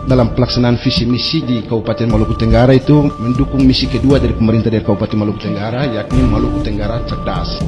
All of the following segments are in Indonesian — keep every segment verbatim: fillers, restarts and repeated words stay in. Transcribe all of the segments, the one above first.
dalam pelaksanaan visi misi di Kabupaten Maluku Tenggara itu mendukung misi kedua dari pemerintah dari Kabupaten Maluku Tenggara, yakni Maluku Tenggara Cerdas.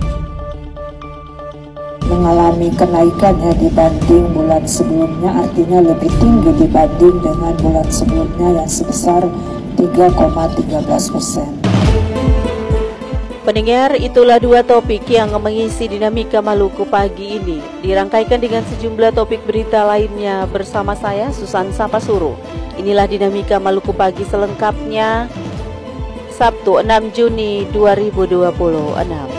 Mengalami kenaikan ya dibanding bulan sebelumnya, artinya lebih tinggi dibanding dengan bulan sebelumnya yang sebesar tiga koma tiga belas persen. Pendengar, itulah dua topik yang mengisi dinamika Maluku pagi ini. Dirangkaikan dengan sejumlah topik berita lainnya bersama saya, Susan Sapasuru. Inilah dinamika Maluku pagi selengkapnya, Sabtu enam Juni dua ribu dua puluh enam.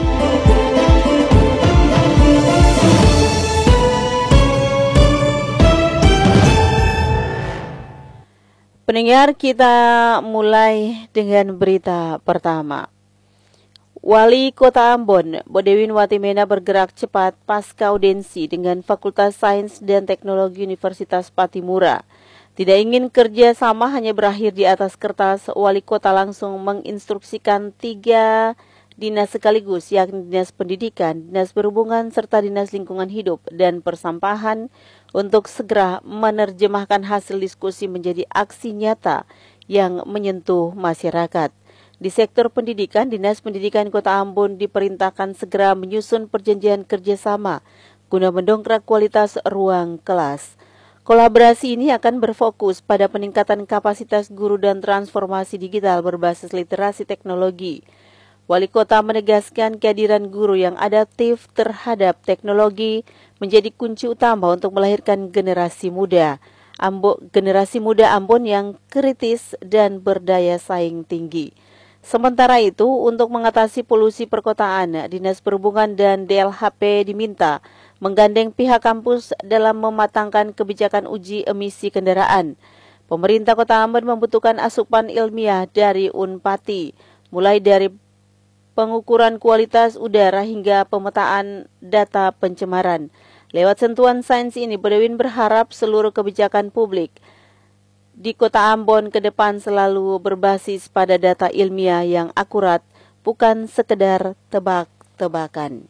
Pendengar, kita mulai dengan berita pertama. Wali Kota Ambon, Bodewin Watimena bergerak cepat pasca audensi dengan Fakultas Sains dan Teknologi Universitas Patimura. Tidak ingin kerja sama hanya berakhir di atas kertas, Wali Kota langsung menginstruksikan tiga dinas sekaligus, yakni Dinas Pendidikan, Dinas Perhubungan, serta Dinas Lingkungan Hidup dan Persampahan untuk segera menerjemahkan hasil diskusi menjadi aksi nyata yang menyentuh masyarakat. Di sektor pendidikan, Dinas Pendidikan Kota Ambon diperintahkan segera menyusun perjanjian kerjasama guna mendongkrak kualitas ruang kelas. Kolaborasi ini akan berfokus pada peningkatan kapasitas guru dan transformasi digital berbasis literasi teknologi. Wali Kota menegaskan kehadiran guru yang adaptif terhadap teknologi menjadi kunci utama untuk melahirkan generasi muda. Ambon, generasi muda Ambon yang kritis dan berdaya saing tinggi. Sementara itu, untuk mengatasi polusi perkotaan, Dinas Perhubungan dan D L H P diminta menggandeng pihak kampus dalam mematangkan kebijakan uji emisi kendaraan. Pemerintah Kota Ambon membutuhkan asupan ilmiah dari Unpati, mulai dari pengukuran kualitas udara hingga pemetaan data pencemaran. Lewat sentuhan sains ini, Bodewin berharap seluruh kebijakan publik di Kota Ambon ke depan selalu berbasis pada data ilmiah yang akurat, bukan sekedar tebak-tebakan.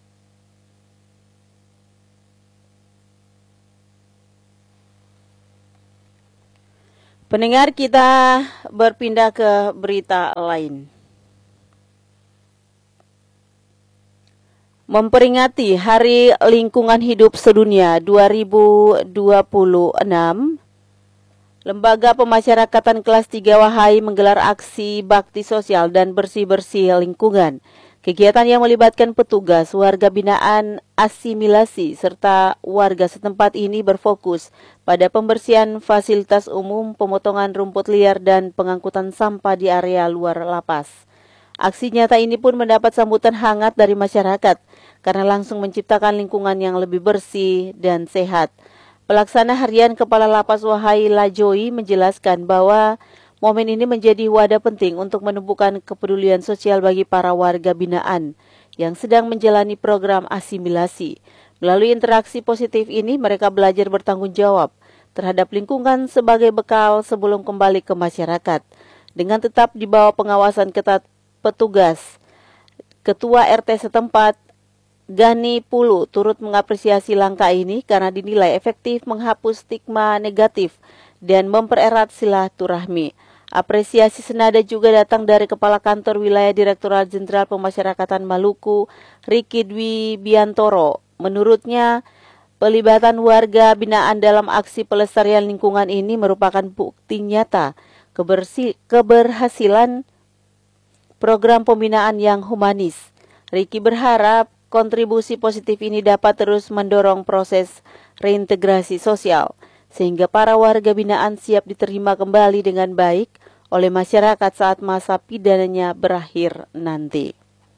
Pendengar, kita berpindah ke berita lain. Memperingati Hari Lingkungan Hidup Sedunia dua ribu dua puluh enam, Lembaga Pemasyarakatan Kelas tiga Wahai menggelar aksi bakti sosial dan bersih-bersih lingkungan. Kegiatan yang melibatkan petugas, warga binaan, asimilasi, serta warga setempat ini berfokus pada pembersihan fasilitas umum, pemotongan rumput liar, dan pengangkutan sampah di area luar lapas. Aksi nyata ini pun mendapat sambutan hangat dari masyarakat karena langsung menciptakan lingkungan yang lebih bersih dan sehat. Pelaksana Harian Kepala Lapas Wahai Lajoi menjelaskan bahwa momen ini menjadi wadah penting untuk menumbuhkan kepedulian sosial bagi para warga binaan yang sedang menjalani program asimilasi. Melalui interaksi positif ini, mereka belajar bertanggung jawab terhadap lingkungan sebagai bekal sebelum kembali ke masyarakat. Dengan tetap di bawah pengawasan ketat petugas, Ketua R T setempat Gani Pulu turut mengapresiasi langkah ini karena dinilai efektif menghapus stigma negatif dan mempererat silaturahmi. Apresiasi senada juga datang dari Kepala Kantor Wilayah Direktorat Jenderal Pemasyarakatan Maluku, Riki Dwi Biantoro. Menurutnya, pelibatan warga binaan dalam aksi pelestarian lingkungan ini merupakan bukti nyata kebersi- keberhasilan program pembinaan yang humanis. Riki berharap kontribusi positif ini dapat terus mendorong proses reintegrasi sosial, sehingga para warga binaan siap diterima kembali dengan baik oleh masyarakat saat masa pidananya berakhir nanti.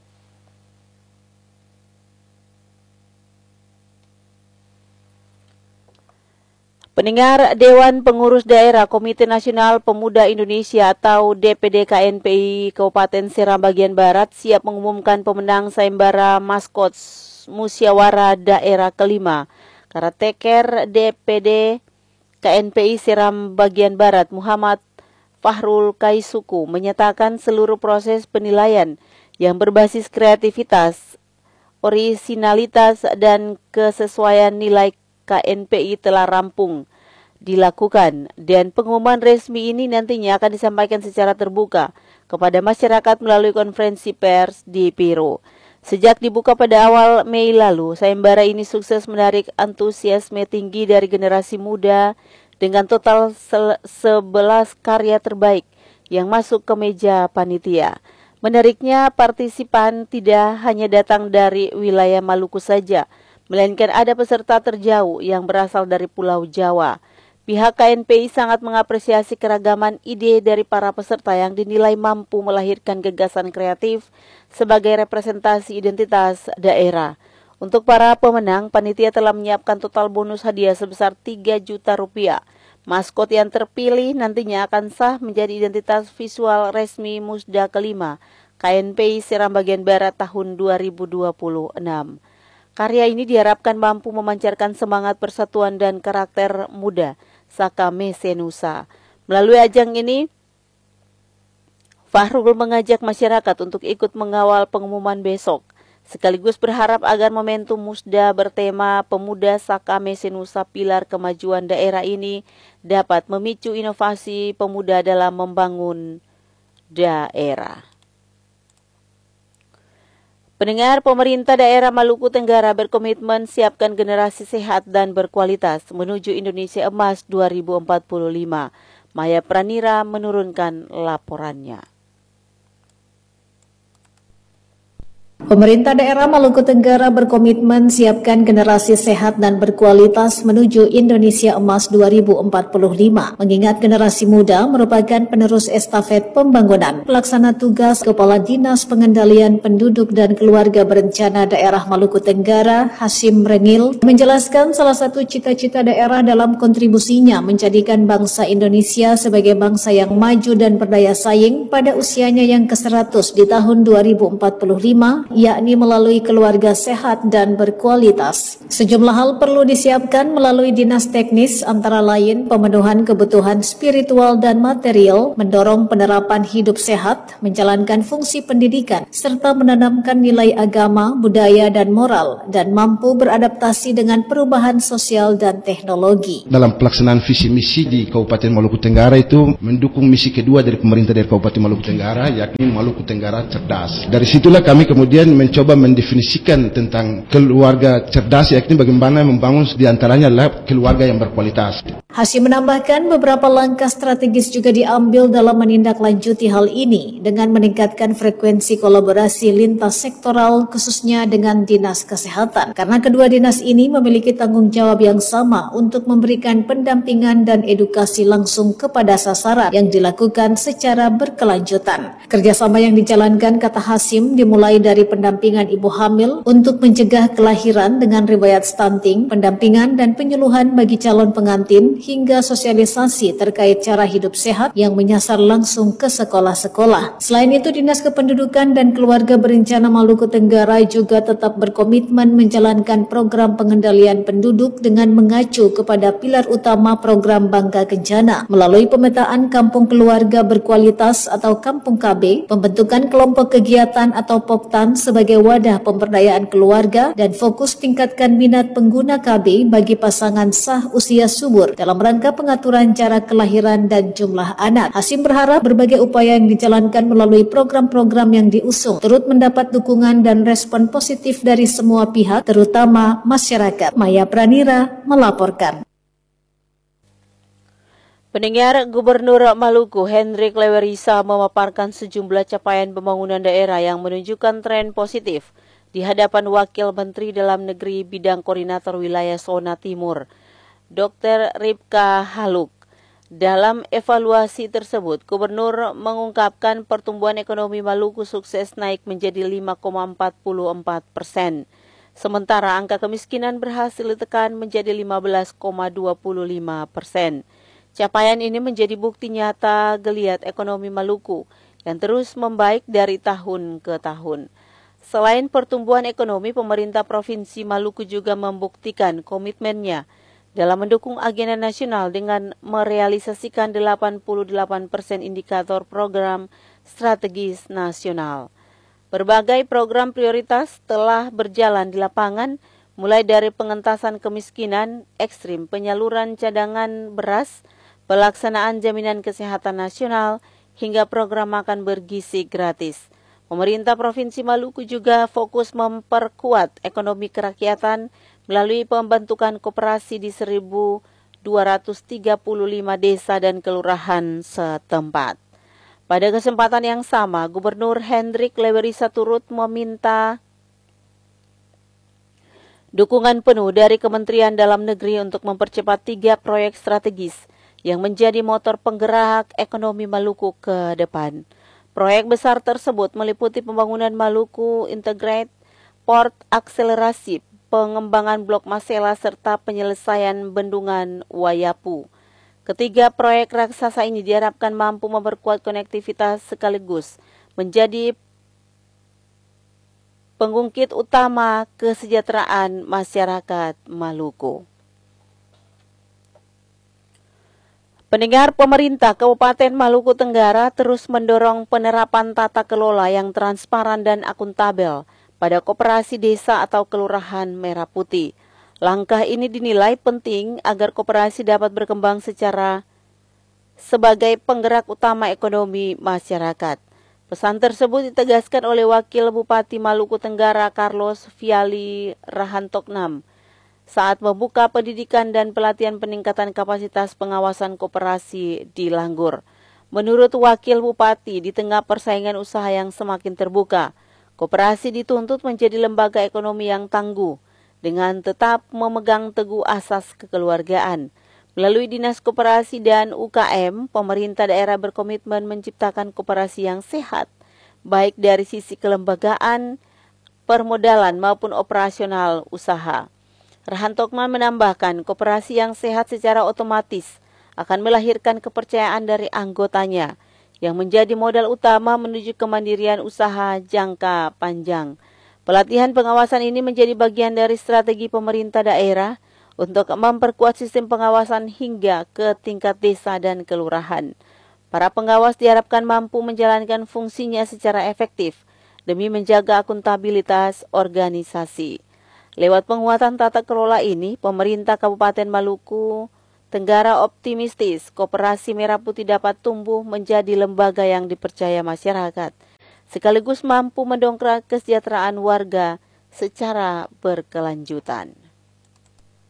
Pendengar, Dewan Pengurus Daerah Komite Nasional Pemuda Indonesia atau D P D K N P I Kabupaten Seram Bagian Barat siap mengumumkan pemenang sayembara maskot Musyawarah Daerah kelima. Karateker D P D K N P I Seram Bagian Barat Muhammad Fahrul Kaisuku menyatakan seluruh proses penilaian yang berbasis kreativitas, orisinalitas, dan kesesuaian nilai K N P I telah rampung dilakukan dan pengumuman resmi ini nantinya akan disampaikan secara terbuka kepada masyarakat melalui konferensi pers di Peru. Sejak dibuka pada awal Mei lalu, sayembara ini sukses menarik antusiasme tinggi dari generasi muda dengan total sebelas karya terbaik yang masuk ke meja panitia. Menariknya, partisipan tidak hanya datang dari wilayah Maluku saja, melainkan ada peserta terjauh yang berasal dari Pulau Jawa. Pihak K N P I sangat mengapresiasi keragaman ide dari para peserta yang dinilai mampu melahirkan gagasan kreatif sebagai representasi identitas daerah. Untuk para pemenang, panitia telah menyiapkan total bonus hadiah sebesar tiga juta rupiah. Maskot yang terpilih nantinya akan sah menjadi identitas visual resmi Musda kelima K N P I Seram Bagian Barat tahun dua ribu dua puluh enam. Karya ini diharapkan mampu memancarkan semangat persatuan dan karakter muda Sakame Senusa. Melalui ajang ini, Fahrul mengajak masyarakat untuk ikut mengawal pengumuman besok, sekaligus berharap agar momentum Musda bertema Pemuda Sakame Senusa Pilar Kemajuan Daerah ini dapat memicu inovasi pemuda dalam membangun daerah. Pendengar, pemerintah daerah Maluku Tenggara berkomitmen siapkan generasi sehat dan berkualitas menuju Indonesia Emas dua ribu empat puluh lima. Maya Pranira menurunkan laporannya. Pemerintah daerah Maluku Tenggara berkomitmen siapkan generasi sehat dan berkualitas menuju Indonesia Emas dua ribu empat puluh lima. Mengingat generasi muda merupakan penerus estafet pembangunan. Pelaksana tugas Kepala Dinas Pengendalian Penduduk dan Keluarga Berencana Daerah Maluku Tenggara, Hasim Rengil, menjelaskan salah satu cita-cita daerah dalam kontribusinya menjadikan bangsa Indonesia sebagai bangsa yang maju dan berdaya saing pada usianya yang ke seratus di tahun dua ribu empat puluh lima, yakni melalui keluarga sehat dan berkualitas. Sejumlah hal perlu disiapkan melalui dinas teknis, antara lain pemenuhan kebutuhan spiritual dan material, mendorong penerapan hidup sehat, menjalankan fungsi pendidikan, serta menanamkan nilai agama, budaya, dan moral, dan mampu beradaptasi dengan perubahan sosial dan teknologi. Dalam pelaksanaan visi misi di Kabupaten Maluku Tenggara itu mendukung misi kedua dari pemerintah dari Kabupaten Maluku Tenggara, yakni Maluku Tenggara Cerdas. Dari situlah kami kemudian mencoba mendefinisikan tentang keluarga cerdas, yakni bagaimana membangun diantaranya adalah keluarga yang berkualitas. Hasim menambahkan beberapa langkah strategis juga diambil dalam menindaklanjuti hal ini dengan meningkatkan frekuensi kolaborasi lintas sektoral khususnya dengan Dinas Kesehatan. Karena kedua dinas ini memiliki tanggung jawab yang sama untuk memberikan pendampingan dan edukasi langsung kepada sasaran yang dilakukan secara berkelanjutan. Kerjasama yang dijalankan, kata Hasim, dimulai dari pendampingan ibu hamil untuk mencegah kelahiran dengan riwayat stunting, pendampingan dan penyuluhan bagi calon pengantin, hingga sosialisasi terkait cara hidup sehat yang menyasar langsung ke sekolah-sekolah. Selain itu, Dinas Kependudukan dan Keluarga Berencana Maluku Tenggara juga tetap berkomitmen menjalankan program pengendalian penduduk dengan mengacu kepada pilar utama program Bangga Kencana melalui pemetaan kampung keluarga berkualitas atau Kampung K B, pembentukan kelompok kegiatan atau POKTAN sebagai wadah pemberdayaan keluarga, dan fokus tingkatkan minat pengguna K B bagi pasangan sah usia subur dalam rangka pengaturan cara kelahiran dan jumlah anak. Hasim berharap berbagai upaya yang dijalankan melalui program-program yang diusung turut mendapat dukungan dan respon positif dari semua pihak, terutama masyarakat. Maya Pranira melaporkan. Pendengar, Gubernur Maluku Hendrik Lewerisa memaparkan sejumlah capaian pembangunan daerah yang menunjukkan tren positif di hadapan Wakil Menteri Dalam Negeri Bidang Koordinator Wilayah Zona Timur, Doktor Ripka Haluk. Dalam evaluasi tersebut, Gubernur mengungkapkan pertumbuhan ekonomi Maluku sukses naik menjadi lima koma empat puluh empat persen. Sementara angka kemiskinan berhasil ditekan menjadi lima belas koma dua puluh lima persen. Capaian ini menjadi bukti nyata geliat ekonomi Maluku yang terus membaik dari tahun ke tahun. Selain pertumbuhan ekonomi, pemerintah Provinsi Maluku juga membuktikan komitmennya dalam mendukung agenda nasional dengan merealisasikan delapan puluh delapan persen indikator program strategis nasional. Berbagai program prioritas telah berjalan di lapangan, mulai dari pengentasan kemiskinan ekstrim, penyaluran cadangan beras, pelaksanaan jaminan kesehatan nasional, hingga program makan bergizi gratis. Pemerintah Provinsi Maluku juga fokus memperkuat ekonomi kerakyatan melalui pembentukan koperasi di seribu dua ratus tiga puluh lima desa dan kelurahan setempat. Pada kesempatan yang sama, Gubernur Hendrik Lewerisa turut meminta dukungan penuh dari Kementerian Dalam Negeri untuk mempercepat tiga proyek strategis yang menjadi motor penggerak ekonomi Maluku ke depan. Proyek besar tersebut meliputi pembangunan Maluku Integrated Port, akselerasi pengembangan Blok Masela, serta penyelesaian bendungan Wayapu. Ketiga proyek raksasa ini diharapkan mampu memperkuat konektivitas sekaligus menjadi pengungkit utama kesejahteraan masyarakat Maluku. Pendengar, pemerintah Kabupaten Maluku Tenggara terus mendorong penerapan tata kelola yang transparan dan akuntabel pada koperasi desa atau kelurahan Merah Putih. Langkah ini dinilai penting agar koperasi dapat berkembang secara sebagai penggerak utama ekonomi masyarakat. Pesan tersebut ditegaskan oleh Wakil Bupati Maluku Tenggara Carlos Viali Rahantoknam saat membuka pendidikan dan pelatihan peningkatan kapasitas pengawasan koperasi di Langgur. Menurut Wakil Bupati, di tengah persaingan usaha yang semakin terbuka, koperasi dituntut menjadi lembaga ekonomi yang tangguh dengan tetap memegang teguh asas kekeluargaan. Melalui Dinas Koperasi dan U K M, pemerintah daerah berkomitmen menciptakan koperasi yang sehat, baik dari sisi kelembagaan, permodalan maupun operasional usaha. Rahantokman menambahkan, koperasi yang sehat secara otomatis akan melahirkan kepercayaan dari anggotanya yang menjadi modal utama menuju kemandirian usaha jangka panjang. Pelatihan pengawasan ini menjadi bagian dari strategi pemerintah daerah untuk memperkuat sistem pengawasan hingga ke tingkat desa dan kelurahan. Para pengawas diharapkan mampu menjalankan fungsinya secara efektif demi menjaga akuntabilitas organisasi. Lewat penguatan tata kelola ini, pemerintah Kabupaten Maluku Tenggara optimistis Koperasi Merah Putih dapat tumbuh menjadi lembaga yang dipercaya masyarakat, sekaligus mampu mendongkrak kesejahteraan warga secara berkelanjutan.